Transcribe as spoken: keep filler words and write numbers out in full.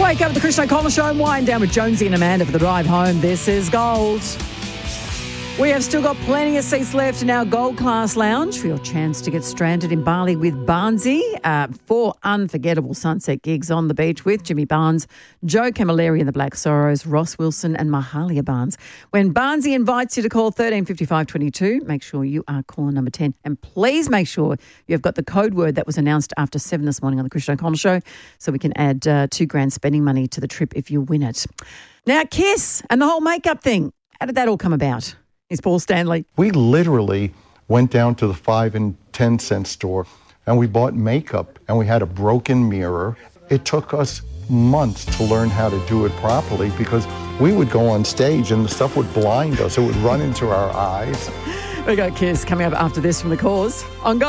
Wake up with the Chris O'Connell Show and wind down with Jonesy and Amanda for the drive home. This is Gold. We have still got plenty of seats left in our Gold Class Lounge for your chance to get stranded in Bali with Barnesy. Uh, four unforgettable sunset gigs on the beach with Jimmy Barnes, Joe Camilleri and the Black Sorrows, Ross Wilson and Mahalia Barnes. When Barnesy invites you to call thirteen fifty-five twenty-two, make sure you are caller number ten. And please make sure you've got the code word that was announced after seven this morning on the Chris O'Connell Show so we can add uh, two grand spending money to the trip if you win it. Now, Kiss and the whole makeup thing. How did that all come about? Here's Paul Stanley. We literally went down to the five and ten cent store and we bought makeup and we had a broken mirror. It took us months to learn how to do it properly because we would go on stage and the stuff would blind us. It would run into our eyes. We got Kiss coming up after this from The Cause on Go.